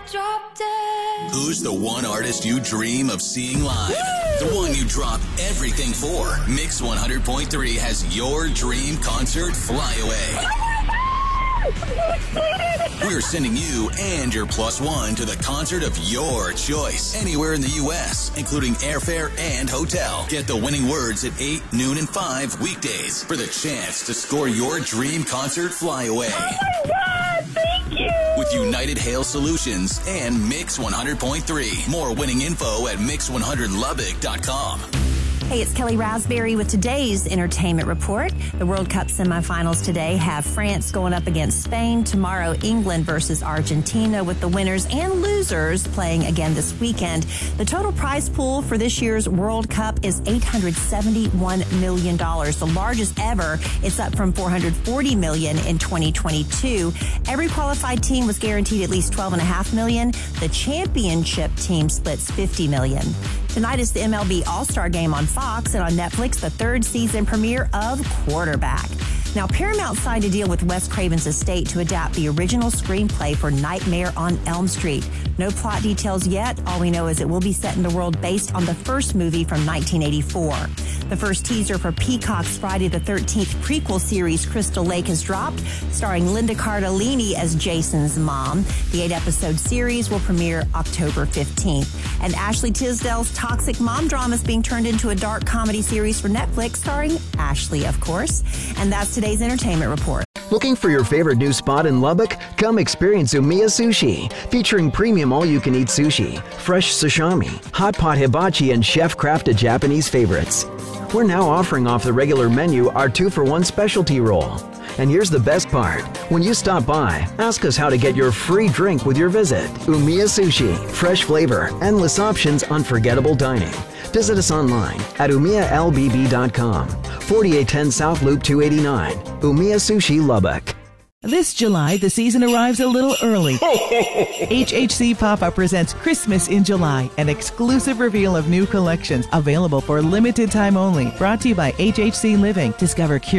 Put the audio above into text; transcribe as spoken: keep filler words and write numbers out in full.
drop dead. Who's the one artist you dream of seeing live? Woo! The one you drop everything for. Mix one hundred point three has your dream concert fly away. We're sending you and your plus one to the concert of your choice. Anywhere in the U S, including airfare and hotel. Get the winning words at eight, noon, and five weekdays for the chance to score your dream concert fly away. Oh my God, thank you! With United Hail Solutions and Mix one hundred point three. More winning info at mix one hundred lubbock dot com. Hey, it's Kelly Rasberry with today's Entertainment Report. The World Cup semifinals today have France going up against Spain. Tomorrow, England versus Argentina, with the winners and losers playing again this weekend. The total prize pool for this year's World Cup is eight hundred seventy-one million dollars, the largest ever. It's up from four hundred forty million dollars in twenty twenty-two. Every qualified team was guaranteed at least twelve point five million dollars. The championship team splits fifty million dollars. Tonight is the M L B All-Star Game on Fox, and on Netflix, the third season premiere of Quarterback. Now, Paramount signed a deal with Wes Craven's estate to adapt the original screenplay for Nightmare on Elm Street. No plot details yet. All we know is it will be set in the world based on the first movie from nineteen eighty-four. The first teaser for Peacock's Friday the thirteenth prequel series, Crystal Lake, has dropped, starring Linda Cardellini as Jason's mom. The eight-episode series will premiere October fifteenth. And Ashley Tisdale's toxic mom drama is being turned into a dark comedy series for Netflix, starring Ashley, of course. And that's today's Entertainment Report. Looking for your favorite new spot in Lubbock? Come experience Umiya Sushi, featuring premium all-you-can-eat sushi, fresh sashimi, hot pot hibachi, and chef-crafted Japanese favorites. We're now offering off the regular menu our two-for-one specialty roll. And here's the best part. When you stop by, ask us how to get your free drink with your visit. Umiya Sushi, fresh flavor, endless options, unforgettable dining. Visit us online at umiya l b b dot com. forty-eight ten South Loop two eighty-nine. Umiya Sushi, Lubbock. This July, the season arrives a little early. H H C Pop-Up presents Christmas in July, an exclusive reveal of new collections available for limited time only. Brought to you by H H C Living. Discover curated